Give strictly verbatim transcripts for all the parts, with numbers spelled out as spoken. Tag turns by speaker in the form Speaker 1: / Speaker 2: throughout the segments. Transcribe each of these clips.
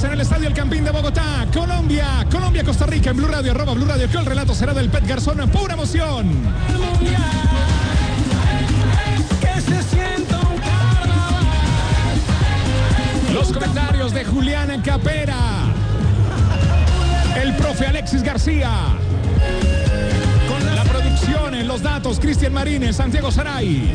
Speaker 1: en el Estadio El Campín de Bogotá. Colombia, Colombia, Costa Rica en Blue Radio, arroba Blue Radio. Que el relato será del Pet Garzón. Pura emoción.
Speaker 2: Que se sienta un carnaval.
Speaker 1: Los comentarios de Julián Capera. El profe Alexis García. Con la producción en los datos, Cristian Marínez, Santiago Saray.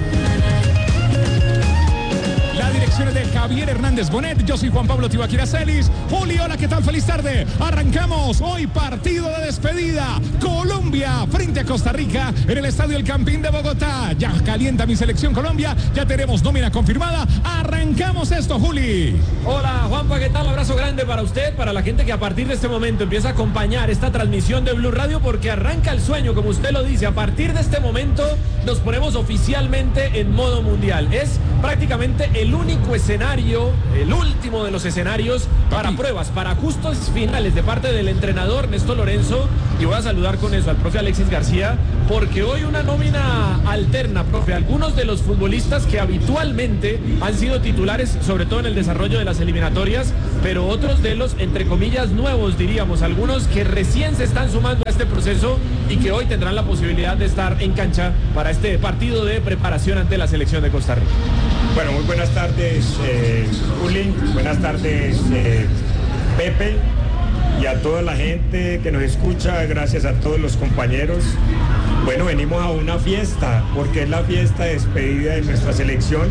Speaker 1: La dirección es de Javier Hernández Bonet. Yo soy Juan Pablo Tibaquira Celis. Juli, hola, ¿qué tal? Feliz tarde. Arrancamos hoy partido de despedida. Colombia frente a Costa Rica en el Estadio El Campín de Bogotá. Ya calienta mi selección Colombia. Ya tenemos nómina confirmada. Arrancamos esto, Juli.
Speaker 3: Hola, Juanpa, ¿qué tal? Abrazo grande para usted, para la gente que a partir de este momento empieza a acompañar esta transmisión de Blue Radio, porque arranca el sueño, como usted lo dice. A partir de este momento nos ponemos oficialmente en modo mundial. Es prácticamente el único escenario, el último de los escenarios para pruebas, para ajustes finales de parte del entrenador Néstor Lorenzo. Y voy a saludar con eso al profe Alexis García, porque hoy una nómina alterna, profe. Algunos de los futbolistas que habitualmente han sido titulares, sobre todo en el desarrollo de las eliminatorias, pero otros de los, entre comillas, nuevos, diríamos, algunos que recién se están sumando a este proceso y que hoy tendrán la posibilidad de estar en cancha para este partido de preparación ante la selección de Costa Rica.
Speaker 4: Bueno, muy buenas tardes, eh, Juli, buenas tardes, eh, Pepe, y a toda la gente que nos escucha, gracias a todos los compañeros. Bueno, venimos a una fiesta, porque es la fiesta de despedida de nuestra selección,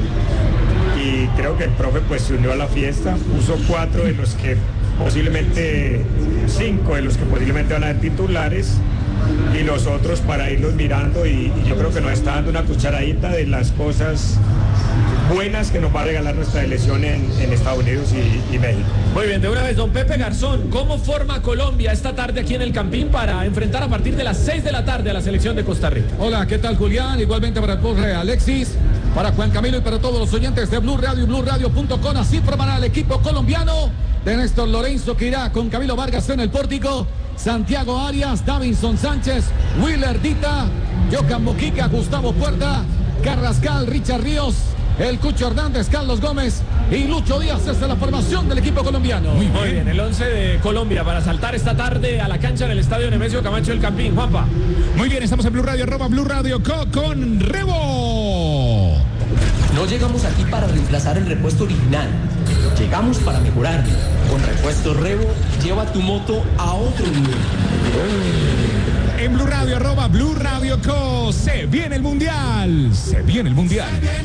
Speaker 4: y creo que el profe pues se unió a la fiesta, puso cuatro de los que posiblemente, cinco de los que posiblemente van a ser titulares, y los otros para irlos mirando, y, y yo creo que nos está dando una cucharadita de las cosas buenas que nos va a regalar nuestra selección en, en Estados Unidos y, y México.
Speaker 3: Muy bien, de una vez, don Pepe Garzón, ¿cómo forma Colombia esta tarde aquí en el Campín para enfrentar a partir de las seis de la tarde a la selección de Costa Rica?
Speaker 5: Hola, ¿qué tal, Julián? Igualmente para el profe Alexis, para Juan Camilo y para todos los oyentes de Blue Radio y Blue Radio punto com. Así formará el equipo colombiano de Néstor Lorenzo, que irá con Camilo Vargas en el pórtico, Santiago Arias, Davinson Sánchez, Willer Dita, Johan Mojica, Gustavo Puerta, Carrascal, Richard Ríos, el Cucho Hernández, Carlos Gómez y Lucho Díaz. Esta es la formación del equipo colombiano.
Speaker 3: Muy bien, Muy bien. El once de Colombia para saltar esta tarde a la cancha en el Estadio Nemesio Camacho del Campín. Juanpa.
Speaker 1: Muy bien, estamos en Blue Radio, arroba Blue Radio Co con Rebo.
Speaker 6: No llegamos aquí para reemplazar el repuesto original. Llegamos para mejorarlo. Con Repuesto Rebo, lleva tu moto a otro nivel.
Speaker 1: En Blue Radio, arroba Blue Radio Co. Se viene el Mundial. Se viene el Mundial.